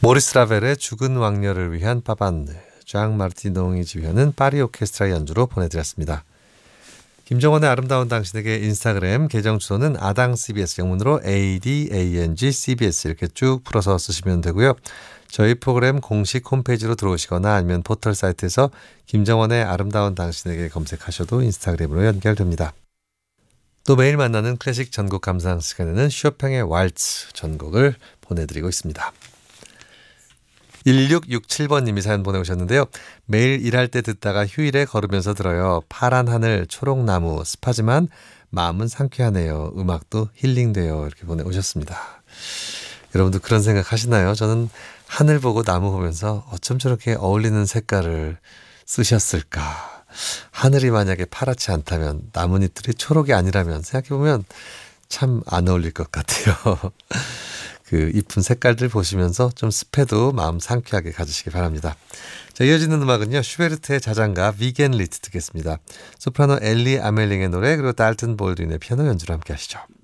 모리스 라벨의 죽은 왕녀를 위한 파반드, 장 마르티농이 지휘하는 파리 오케스트라 연주로 보내드렸습니다. 김정원의 아름다운 당신에게 인스타그램 계정 주소는 아당CBS 영문으로 ADANGCBS 이렇게 쭉 풀어서 쓰시면 되고요. 저희 프로그램 공식 홈페이지로 들어오시거나 아니면 포털 사이트에서 김정원의 아름다운 당신에게 검색하셔도 인스타그램으로 연결됩니다. 또 매일 만나는 클래식 전곡 감상 시간에는 쇼팽의 왈츠 전곡을 보내드리고 있습니다. 1667번님이 사연 보내오셨는데요. 매일 일할 때 듣다가 휴일에 걸으면서 들어요. 파란 하늘, 초록나무, 습하지만 마음은 상쾌하네요. 음악도 힐링돼요. 이렇게 보내오셨습니다. 여러분도 그런 생각 하시나요? 저는 하늘 보고 나무 보면서 어쩜 저렇게 어울리는 색깔을 쓰셨을까? 하늘이 만약에 파랗지 않다면, 나뭇잎들이 초록이 아니라면 생각해보면 참 안 어울릴 것 같아요. 그 이쁜 색깔들 보시면서 좀 습해도 마음 상쾌하게 가지시기 바랍니다. 자, 이어지는 음악은요. 슈베르트의 자장가 비겐 리트 듣겠습니다. 소프라노 엘리 아멜링의 노래 그리고 달튼 볼드윈의 피아노 연주로 함께 하시죠.